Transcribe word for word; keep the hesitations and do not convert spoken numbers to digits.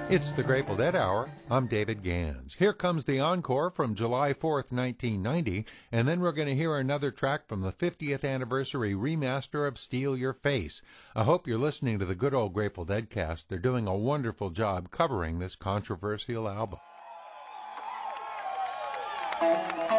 It's the Grateful Dead Hour. I'm David Gans. Here comes the encore from July fourth, nineteen ninety, and then we're going to hear another track from the fiftieth anniversary remaster of Steal Your Face. I hope you're listening to the good old Grateful Dead cast. They're doing a wonderful job covering this controversial album.